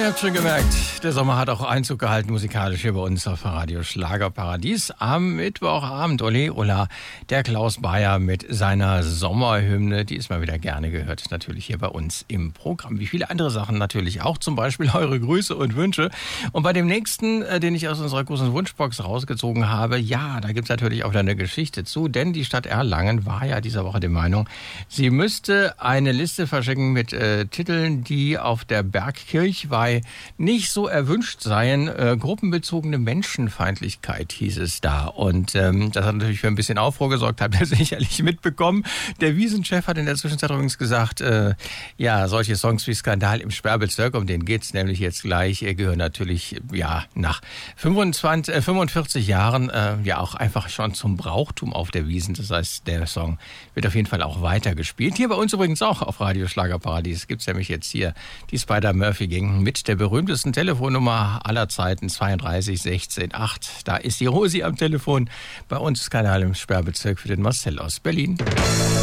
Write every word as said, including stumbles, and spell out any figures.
ihr habt schon gemerkt, der Sommer hat auch Einzug gehalten musikalisch hier bei uns auf Radio Schlagerparadies. Am Mittwochabend, ole ola, der Klaus Bayer mit seiner Sommerhymne, die ist mal wieder gerne gehört, natürlich hier bei uns im Programm. Wie viele andere Sachen natürlich auch, zum Beispiel eure Grüße und Wünsche. Und bei dem nächsten, den ich aus unserer großen Wunschbox rausgezogen habe, ja, da gibt's natürlich auch wieder eine Geschichte zu, denn die Stadt Erlangen war ja dieser Woche der Meinung, sie müsste eine Liste verschicken mit äh, Titeln, die auf der Bergkirchweih nicht so erwünscht seien. Äh, gruppenbezogene Menschenfeindlichkeit hieß es da. Und ähm, das hat natürlich für ein bisschen Aufruhr gesorgt, habt ihr sicherlich mitbekommen. Der Wiesenchef hat in der Zwischenzeit übrigens gesagt, äh, ja, solche Songs wie Skandal im Sperrbezirk, um den geht's nämlich jetzt gleich, äh, gehören natürlich ja nach fünfundzwanzig, äh, fünfundvierzig Jahren äh, ja auch einfach schon zum Brauchtum auf der Wiesn. Das heißt, der Song wird auf jeden Fall auch weitergespielt. Hier bei uns übrigens auch auf Radio Schlagerparadies gibt's nämlich jetzt hier die Spider-Murphy-Gang mit der berühmtesten Telefonnummer aller Zeiten, zweiunddreißig sechzehn acht. Da ist die Rosi am Telefon. Bei uns Skandal im Sperrbezirk für den Marcel aus Berlin.